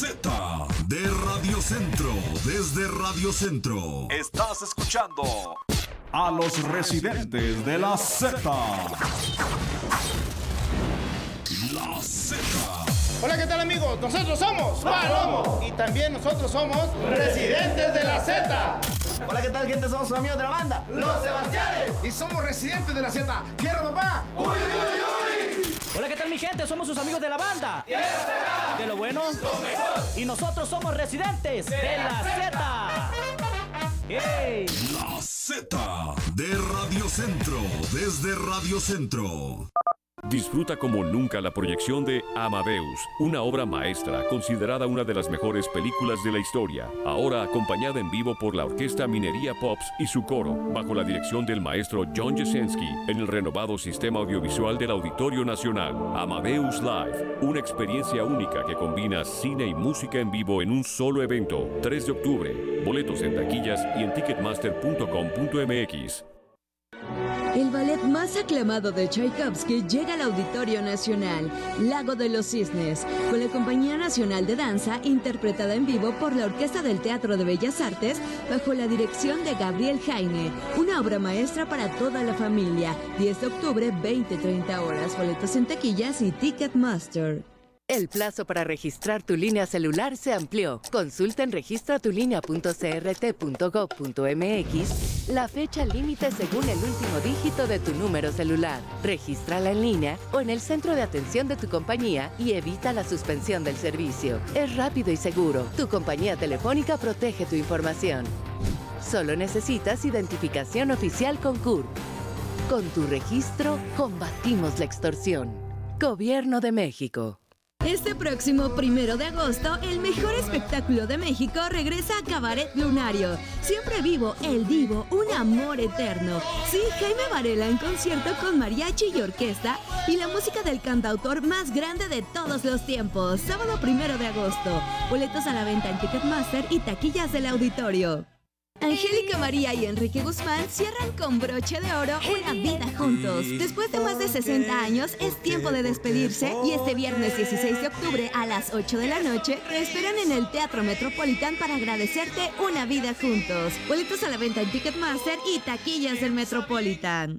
Z de Radio Centro, desde Radio Centro. Estás escuchando a los residentes de la Z. La Z. Hola, ¿qué tal, amigos? Nosotros somos Palomo y también nosotros somos Residentes de la Z. Hola, ¿qué tal, gente? Somos sus amigos de la banda Los Sebastianes y somos Residentes de la Z. ¡Quiero, papá! ¡Uy, uy, uy! Hola, ¿qué tal, mi gente? Somos sus amigos de la banda De lo bueno, lo mejor. Y nosotros somos Residentes de la Z. ¡Hey! La Z de Radio Centro, desde Radio Centro. Disfruta como nunca la proyección de Amadeus, una obra maestra considerada una de las mejores películas de la historia, ahora acompañada en vivo por la Orquesta Minería Pops y su coro, bajo la dirección del maestro John Jesensky, en el renovado sistema audiovisual del Auditorio Nacional. Amadeus Live, una experiencia única que combina cine y música en vivo en un solo evento. 3 de octubre, boletos en taquillas y en ticketmaster.com.mx. El ballet más aclamado de Tchaikovsky llega al Auditorio Nacional, Lago de los Cisnes, con la Compañía Nacional de Danza, interpretada en vivo por la Orquesta del Teatro de Bellas Artes, bajo la dirección de Gabriel Jaime. Una obra maestra para toda la familia. 10 de octubre, 20-30 horas. Boletos en taquillas y Ticketmaster. El plazo para registrar tu línea celular se amplió. Consulta en registratulinea.crt.gov.mx la fecha límite según el último dígito de tu número celular. Regístrala en línea o en el centro de atención de tu compañía y evita la suspensión del servicio. Es rápido y seguro. Tu compañía telefónica protege tu información. Solo necesitas identificación oficial con CURP. Con tu registro, combatimos la extorsión. Gobierno de México. Este próximo 1 de agosto, el mejor espectáculo de México regresa a Cabaret Lunario. Siempre vivo, el divo, un amor eterno. Sí, Jaime Varela en concierto con mariachi y orquesta y la música del cantautor más grande de todos los tiempos. Sábado 1 de agosto. Boletos a la venta en Ticketmaster y taquillas del auditorio. Angélica María y Enrique Guzmán cierran con broche de oro una vida juntos. Después de más de 60 años, es tiempo de despedirse y este viernes 16 de octubre a las 8 de la noche te esperan en el Teatro Metropolitan para agradecerte una vida juntos. Boletos a la venta en Ticketmaster y taquillas del Metropolitan.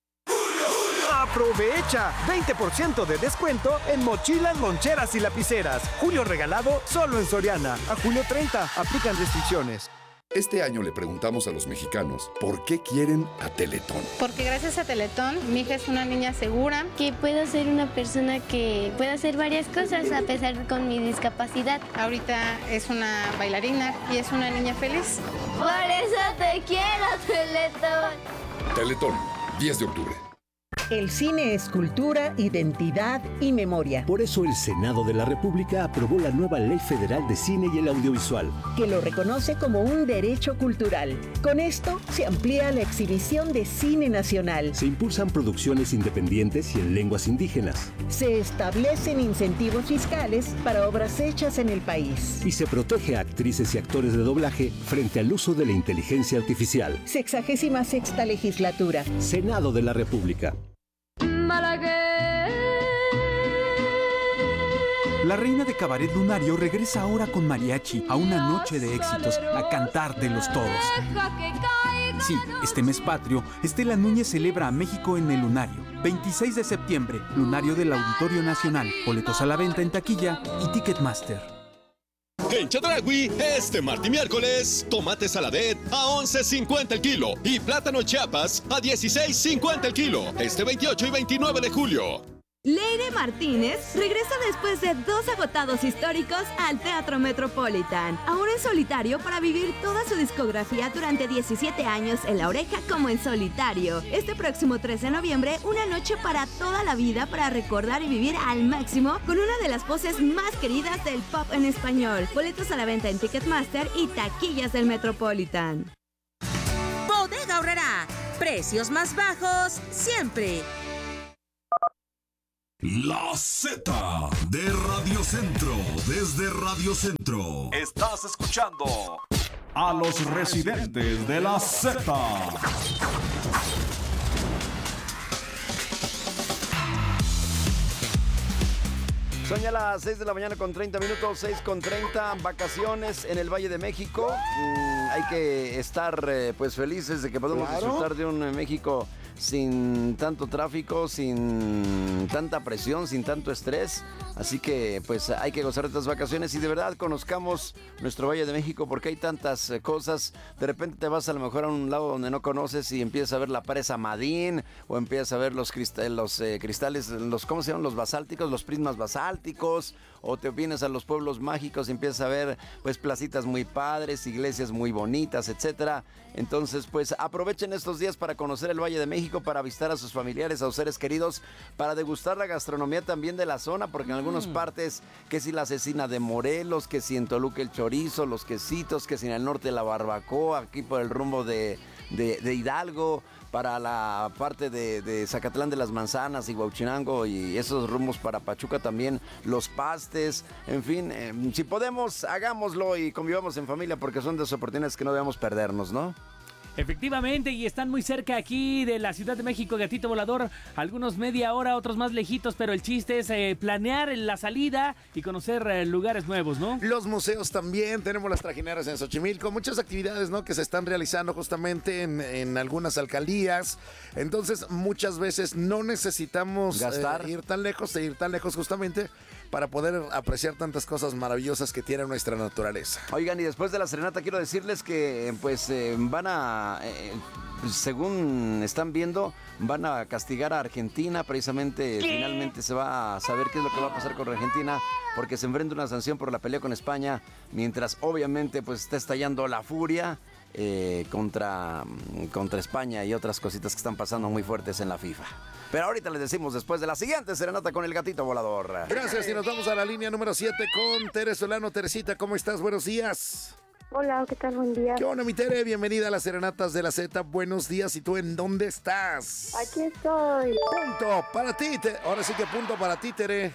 ¡Aprovecha! 20% de descuento en mochilas, loncheras y lapiceras. Julio regalado solo en Soriana. A julio 30. Aplican restricciones. Este año le preguntamos a los mexicanos por qué quieren a Teletón. Porque gracias a Teletón, mi hija es una niña segura. Que puedo ser una persona que pueda hacer varias cosas a pesar de con mi discapacidad. Ahorita es una bailarina y es una niña feliz. Por eso te quiero, Teletón. Teletón, 10 de octubre. El cine es cultura, identidad y memoria. Por eso el Senado de la República aprobó la nueva Ley Federal de Cine y el Audiovisual, que lo reconoce como un derecho cultural. Con esto se amplía la exhibición de cine nacional. Se impulsan producciones independientes y en lenguas indígenas. Se establecen incentivos fiscales para obras hechas en el país. Y se protege a actrices y actores de doblaje frente al uso de la inteligencia artificial. 66ª legislatura. Senado de la República. La reina de Cabaret Lunario regresa ahora con mariachi a una noche de éxitos, a cantar de los todos. Sí, este mes patrio, Estela Núñez celebra a México en el Lunario. 26 de septiembre, Lunario del Auditorio Nacional. Boletos a la venta en taquilla y Ticketmaster. En Chedraui, este martes y miércoles, tomate saladet a 11.50 el kilo y plátano Chiapas a 16.50 el kilo. Este 28 y 29 de julio. Leire Martínez regresa después de 2 agotados históricos al Teatro Metropolitan, ahora en solitario para vivir toda su discografía durante 17 años en La Oreja como en solitario. Este próximo 3 de noviembre, una noche para toda la vida para recordar y vivir al máximo con una de las voces más queridas del pop en español. Boletos a la venta en Ticketmaster y taquillas del Metropolitan. Bodega Aurrerá, precios más bajos siempre. La Z de Radio Centro, desde Radio Centro. Estás escuchando a los residentes de la Z. Son ya las 6 de la mañana con 30 minutos, 6:30, vacaciones en el Valle de México. Hay que estar pues felices de que podemos disfrutar de un México sin tanto tráfico, sin tanta presión, sin tanto estrés. Así que pues hay que gozar de estas vacaciones y de verdad conozcamos nuestro Valle de México porque hay tantas cosas. De repente te vas a lo mejor a un lado donde no conoces y empiezas a ver la presa Madín o empiezas a ver los cristales, ¿cómo se llaman? Los basálticos, los prismas basálticos, o te vienes a los pueblos mágicos y empiezas a ver pues placitas muy padres, iglesias muy bonitas, etcétera. Entonces pues aprovechen estos días para conocer el Valle de México, para visitar a sus familiares, a sus seres queridos, para degustar la gastronomía también de la zona, porque en algunas partes, que si la cecina de Morelos, que si en Toluca el chorizo, los quesitos, que si en el norte la barbacoa, aquí por el rumbo de Hidalgo, para la parte de Zacatlán de las Manzanas y Huauchinango y esos rumbos para Pachuca también, los pastes, en fin, si podemos, hagámoslo y convivamos en familia porque son de esas oportunidades que no debemos perdernos, ¿no? Efectivamente, y están muy cerca aquí de la Ciudad de México, Gatito Volador, algunos media hora, otros más lejitos, pero el chiste es planear la salida y conocer lugares nuevos, ¿no? Los museos también, tenemos las trajineras en Xochimilco, muchas actividades, ¿no?, que se están realizando justamente en algunas alcaldías, entonces muchas veces no necesitamos ir tan lejos justamente para poder apreciar tantas cosas maravillosas que tiene nuestra naturaleza. Oigan, y después de la serenata quiero decirles que pues van a, según están viendo, van a castigar a Argentina, precisamente. Finalmente se va a saber qué es lo que va a pasar con Argentina, porque se enfrenta una sanción por la pelea con España, mientras obviamente pues está estallando la furia contra España y otras cositas que están pasando muy fuertes en la FIFA. Pero ahorita les decimos después de la siguiente serenata con el Gatito Volador. Gracias, y nos vamos a la línea número 7 con Tere Solano. Teresita, ¿cómo estás? Buenos días. Hola, ¿qué tal? Buen día. ¿Qué onda, mi Tere? Bienvenida a las Serenatas de la Z. Buenos días. ¿Y tú en dónde estás? Aquí estoy. Punto para ti. Ahora sí que punto para ti, Tere.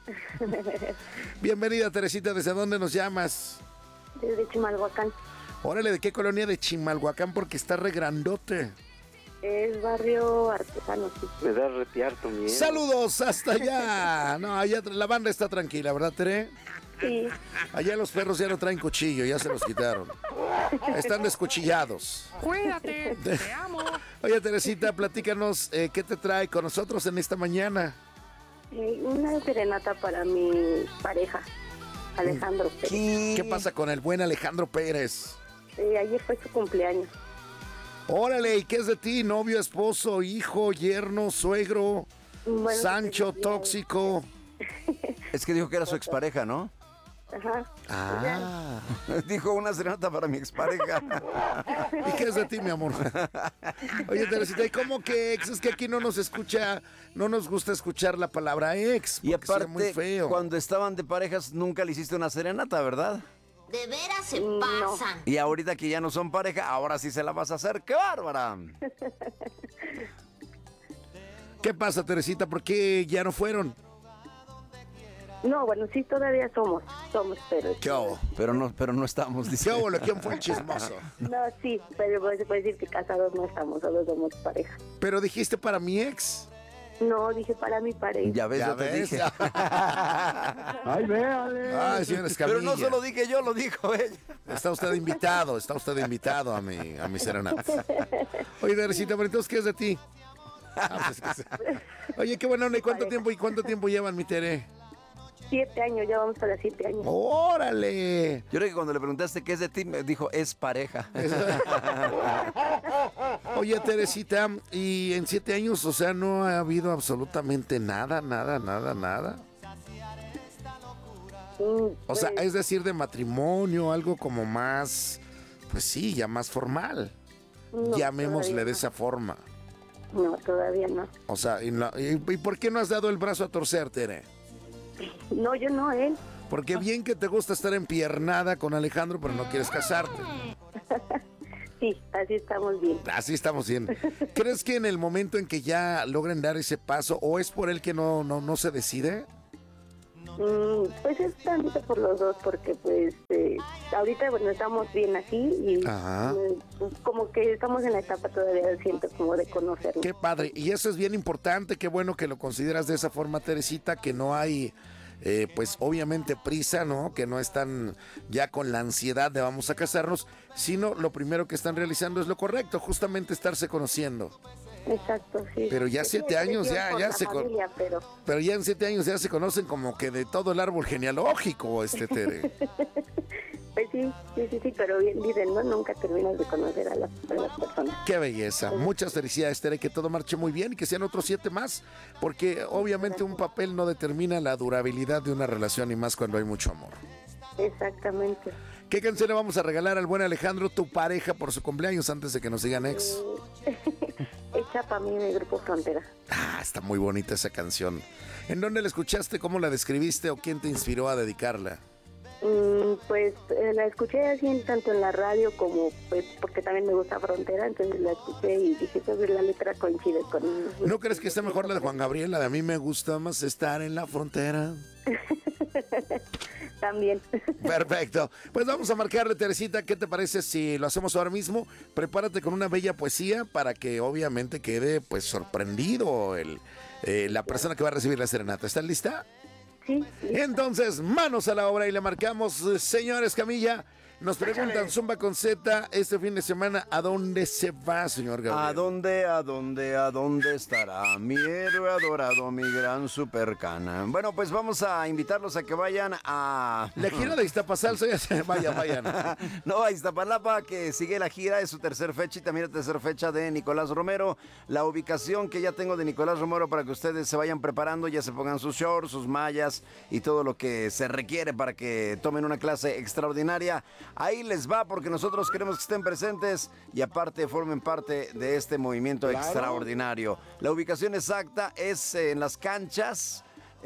Bienvenida, Teresita. ¿Desde dónde nos llamas? Desde Chimalhuacán. Órale, ¿de qué colonia de Chimalhuacán? Porque está re grandote. Es barrio artesano, sí. Me da repiarto miedo. ¡Saludos hasta allá! No, allá la banda está tranquila, ¿verdad, Tere? Sí. Allá los perros ya no traen cuchillo, ya se los quitaron. Están descuchillados. Cuídate, te amo. Oye, Teresita, platícanos, ¿qué te trae con nosotros en esta mañana? Una serenata para mi pareja, Alejandro Pérez. ¿Qué pasa con el buen Alejandro Pérez? Ayer fue su cumpleaños. Órale, ¿y qué es de ti? ¿Novio, esposo, hijo, yerno, suegro, bueno, Sancho, tóxico? Es que dijo que era su expareja, ¿no? Ajá. Ah, dijo una serenata para mi expareja. ¿Y qué es de ti, mi amor? Oye, Teresita, ¿y cómo que ex? Es que aquí no nos escucha, no nos gusta escuchar la palabra ex. Y aparte, muy feo. Cuando estaban de parejas nunca le hiciste una serenata, ¿verdad? De veras se pasan. Y ahorita que ya no son pareja, ahora sí se la vas a hacer. ¡Qué bárbara! ¿Qué pasa, Teresita? ¿Por qué ya no fueron? No, bueno, sí, todavía somos, pero... ¿Qué hubo? Pero no estamos diciendo. ¿Qué hubo? ¿Quién fue el chismoso? No, sí, pero se puede decir que casados no estamos, solo somos pareja. ¿Pero dijiste para mi ex? No, dije para mi pareja. Ya ves, ya te dije. Ay, véale. Ay, señor Escamilla. Pero no solo dije yo, lo dijo ella. Está usted invitado a mi serenata. Oye, Teresita, pero entonces, ¿qué es de ti? Oye, qué buena onda. ¿Y cuánto tiempo llevan, mi Tere? 7 años, ya vamos para 7 años. ¡Órale! Yo creo que cuando le preguntaste qué es de ti, me dijo, es pareja. Oye, Teresita, y en 7 años, o sea, no ha habido absolutamente nada. O sea, es decir, de matrimonio, algo como más, pues sí, ya más formal. No, llamémosle de esa forma. No, todavía no. O sea, ¿y por qué no has dado el brazo a torcer, Tere? No, yo no, él. Porque bien que te gusta estar empiernada con Alejandro, pero no quieres casarte. Sí, así estamos bien. Así estamos bien. ¿Crees que en el momento en que ya logren dar ese paso, o es por él que no se decide? Pues es tantito por los dos, porque pues ahorita bueno estamos bien así y como que estamos en la etapa todavía, siento como de conocernos. Qué padre, y eso es bien importante, qué bueno que lo consideras de esa forma, Teresita, que no hay pues obviamente prisa, ¿no? Que no están ya con la ansiedad de vamos a casarnos, sino lo primero que están realizando es lo correcto, justamente estarse conociendo. Exacto, sí. Pero ya 7 años ya se familia, pero ya en 7 años ya se conocen como que de todo el árbol genealógico, Tere. Pues sí, pero bien dicen, ¿no? Nunca terminas de conocer a las personas. Qué belleza. Muchas felicidades, Tere, que todo marche muy bien y que sean otros 7 más, porque obviamente un papel no determina la durabilidad de una relación y más cuando hay mucho amor. Exactamente. ¿Qué canción le vamos a regalar al buen Alejandro, tu pareja, por su cumpleaños antes de que nos digan ex? Hecha para mí de Grupo Frontera. Ah, está muy bonita esa canción. ¿En dónde la escuchaste? ¿Cómo la describiste? ¿O quién te inspiró a dedicarla? Pues la escuché así tanto en la radio como pues porque también me gusta Frontera, entonces la escuché y dije, pues la letra coincide con... ¿No crees que está mejor la de Juan Gabriel? La de a mí me gusta más estar en la frontera. También. Perfecto. Pues vamos a marcarle, Teresita. ¿Qué te parece si lo hacemos ahora mismo? Prepárate con una bella poesía para que obviamente quede pues sorprendido la persona que va a recibir la serenata. ¿Estás lista? Sí. Entonces, manos a la obra y le marcamos, señores Camilla. Nos preguntan, Zumba con Z, este fin de semana, ¿a dónde se va, señor Gabriel? ¿A dónde estará mi héroe adorado, mi gran supercana? Bueno, pues vamos a invitarlos a que vayan a... La gira de Iztapasalsa, vayan. No, a Iztapalapa, que sigue la gira, es su tercera fecha y también la tercera fecha de Nicolás Romero. La ubicación que ya tengo de Nicolás Romero para que ustedes se vayan preparando, ya se pongan sus shorts, sus mallas y todo lo que se requiere para que tomen una clase extraordinaria. Ahí les va, porque nosotros queremos que estén presentes y aparte formen parte de este movimiento extraordinario. La ubicación exacta es en las canchas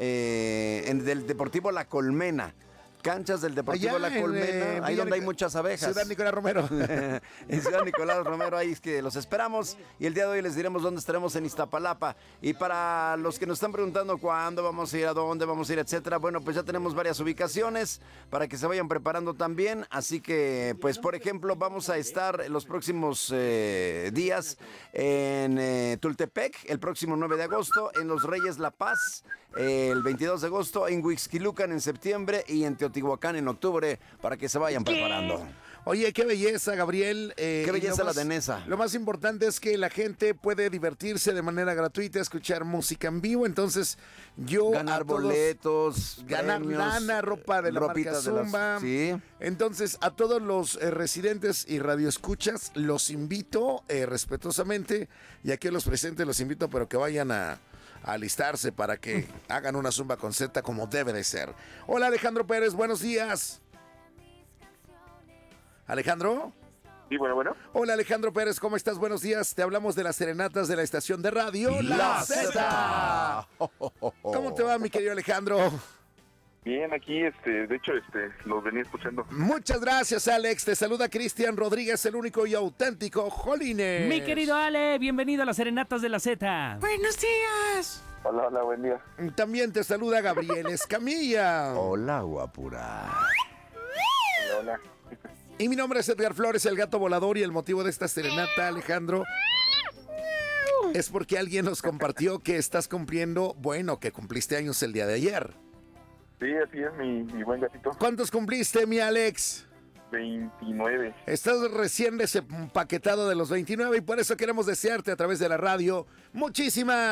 del Deportivo La Colmena. Canchas del Deportivo La Colmena, ahí donde hay muchas abejas. Ciudad Nicolás Romero. En Ciudad Nicolás Romero, ahí es que los esperamos. Y el día de hoy les diremos dónde estaremos en Iztapalapa. Y para los que nos están preguntando cuándo vamos a ir, a dónde vamos a ir, etcétera, bueno, pues ya tenemos varias ubicaciones para que se vayan preparando también. Así que, pues, por ejemplo, vamos a estar los próximos días en Tultepec, el próximo 9 de agosto, en Los Reyes La Paz, el 22 de agosto, en Huixquilucan en septiembre y en Teotihuacán en octubre, para que se vayan preparando. Oye, qué belleza, Gabriel. Qué belleza la de Nesa. Lo más importante es que la gente puede divertirse de manera gratuita, escuchar música en vivo. Entonces, ganar boletos, ganar premios, lana, ropa de la marca Zumba. Sí. Entonces, a todos los residentes y radioescuchas, los invito respetuosamente, y aquí a los presentes los invito, pero que vayan a alistarse para que hagan una Zumba con Z como debe de ser. Hola, Alejandro Pérez, buenos días. ¿Alejandro? Sí, bueno. Hola, Alejandro Pérez, ¿cómo estás? Buenos días. Te hablamos de las serenatas de la estación de radio La Z. ¿Cómo te va, mi querido Alejandro? Bien, aquí, de hecho, los venía escuchando. Muchas gracias, Alex. Te saluda Cristian Rodríguez, el único y auténtico Jolines. Mi querido Ale, bienvenido a las serenatas de la Z. Buenos días. Hola, buen día. También te saluda Gabriel Escamilla. Hola, guapura. Hola. Y mi nombre es Edgar Flores, el gato volador, y el motivo de esta serenata, Alejandro, es porque alguien nos compartió que estás cumpliendo, que cumpliste años el día de ayer. Sí, así es, mi buen gatito. ¿Cuántos cumpliste, mi Alex? 29. Estás recién desempaquetado de los 29 y por eso queremos desearte a través de la radio muchísimas